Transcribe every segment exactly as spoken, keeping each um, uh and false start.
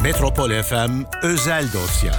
Metropol F M özel dosya.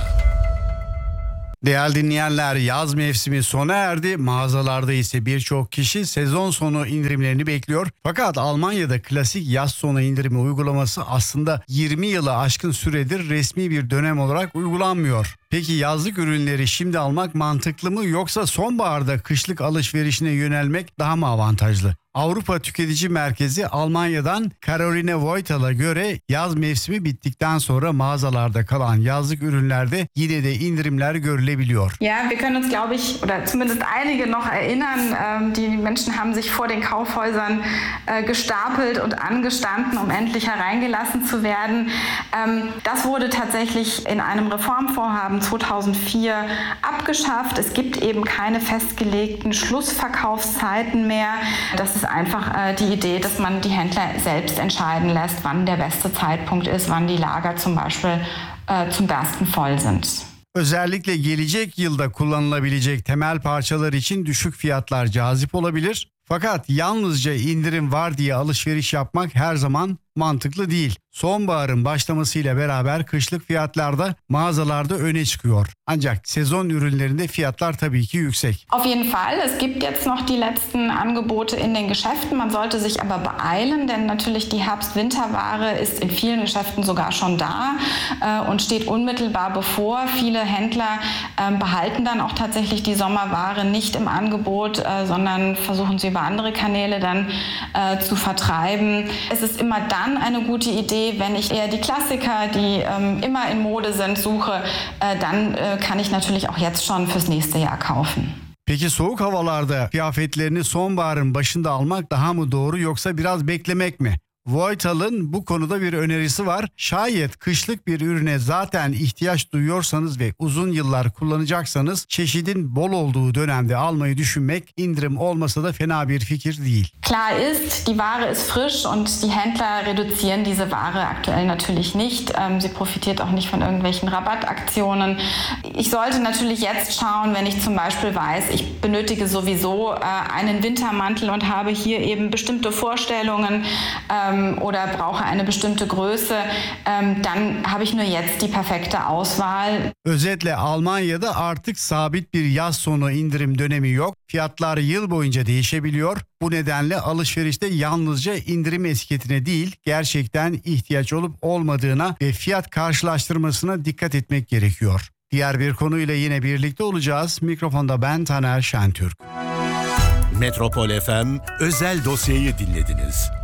Değerli dinleyenler, yaz mevsimi sona erdi. Mağazalarda ise birçok kişi sezon sonu indirimlerini bekliyor. Fakat Almanya'da klasik yaz sonu indirimi uygulaması aslında yirmi yılı aşkın süredir resmi bir dönem olarak uygulanmıyor. Peki yazlık ürünleri şimdi almak mantıklı mı, yoksa sonbaharda kışlık alışverişine yönelmek daha mı avantajlı? Avrupa Tüketici Merkezi Almanya'dan Caroline Voital'a göre yaz mevsimi bittikten sonra mağazalarda kalan yazlık ürünlerde yine de indirimler görülebiliyor. Ja, wir können uns, glaube ich, oder zumindest einige noch erinnern, ähm, die Menschen haben sich vor den Kaufhäusern äh, gestapelt und angestanden, um endlich hereingelassen zu werden. Ähm, das wurde tatsächlich in einem Reformvorhaben zweitausendvier abgeschafft. Es gibt eben keine festgelegten Schlussverkaufszeiten mehr. Das ist einfach äh, die Idee, dass man die Händler selbst entscheiden lässt, wann der beste Zeitpunkt ist, wann die Lager zum Beispiel äh, zum Bersten voll sind. Özellikle gelecek yılda kullanılabilecek temel parçalar için düşük fiyatlar cazip olabilir. Fakat yalnızca indirim var diye alışveriş yapmak her zaman mantıklı değil. Sonbaharın başlamasıyla beraber kışlık fiyatlar da mağazalarda öne çıkıyor. Ancak sezon ürünlerinde fiyatlar tabii ki yüksek. Auf jeden Fall, es gibt jetzt noch die letzten Angebote in den Geschäften. Man sollte sich aber beeilen, denn natürlich die Herbst-Winterware ist in vielen Geschäften sogar schon da äh, und steht unmittelbar bevor. Viele Händler äh, behalten dann auch tatsächlich die Sommerware nicht im Angebot, äh, sondern versuchen sie über andere Kanäle dann äh, zu vertreiben. Es ist immer dann eine gute Idee, wenn ich eher die Klassiker, die ähm, immer in Mode sind, suche, äh, dann äh, kann ich natürlich auch jetzt schon fürs nächste Jahr kaufen. Peki soğuk havalarda kıyafetlerini sonbaharın başında almak daha mı doğru, yoksa biraz beklemek mi? Voital'ın bu konuda bir önerisi var. Şayet kışlık bir ürüne zaten ihtiyaç duyuyorsanız ve uzun yıllar kullanacaksanız çeşidin bol olduğu dönemde almayı düşünmek indirim olmasa da fena bir fikir değil. Klar ist, die Ware ist frisch und die Händler reduzieren diese Ware aktuell natürlich nicht. Ähm, sie profitiert auch nicht von irgendwelchen Rabattaktionen. Ich sollte natürlich jetzt schauen, wenn ich zum Beispiel weiß, ich benötige sowieso äh, einen Wintermantel und habe hier eben bestimmte Vorstellungen, ähm, oder brauche eine bestimmte Größe, ähm, dann habe ich nur jetzt die perfekte Auswahl. Özetle Almanya'da artık sabit bir yaz sonu indirim dönemi yok. Fiyatlar yıl boyunca değişebiliyor. Bu nedenle alışverişte yalnızca indirim etiketine değil, gerçekten ihtiyaç olup olmadığına ve fiyat karşılaştırmasına dikkat etmek gerekiyor. Diğer bir konuyla yine birlikte olacağız. Mikrofonda ben Taner Şentürk. Metropol F M özel dosyayı dinlediniz.